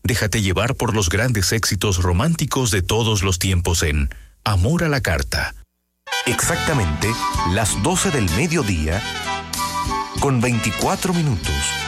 Déjate llevar por los grandes éxitos románticos de todos los tiempos en Amor a la Carta. Exactamente las 12 del mediodía con 24 minutos.